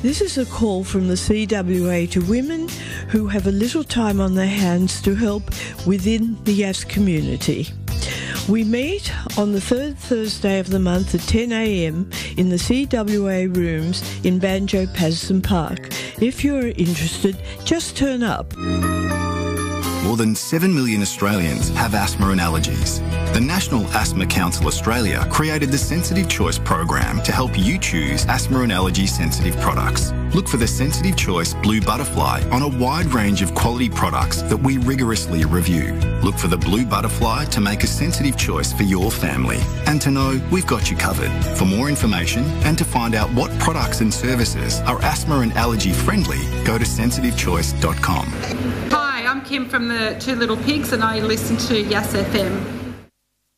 This is a call from the CWA to women who have a little time on their hands to help within the YAS community. We meet on the third Thursday of the month at 10 a.m. in the CWA rooms in Banjo Patterson Park. If you're interested, just turn up. More than 7 million Australians have asthma and allergies. The National Asthma Council Australia created the Sensitive Choice program to help you choose asthma and allergy sensitive products. Look for the Sensitive Choice Blue Butterfly on a wide range of quality products that we rigorously review. Look for the Blue Butterfly to make a sensitive choice for your family and to know we've got you covered. For more information and to find out what products and services are asthma and allergy friendly, go to sensitivechoice.com. Hi, I'm Kim from the Two Little Pigs and I listen to YAS FM.